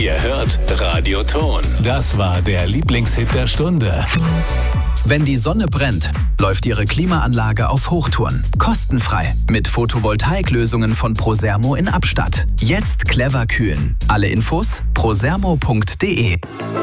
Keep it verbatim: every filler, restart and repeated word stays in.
Ihr hört Radio Ton. Das war der Lieblingshit der Stunde. Wenn die Sonne brennt, läuft Ihre Klimaanlage auf Hochtouren. Kostenfrei. Mit Photovoltaiklösungen von Prosermo in Abstatt. Jetzt clever kühlen. Alle Infos prosermo punkt de.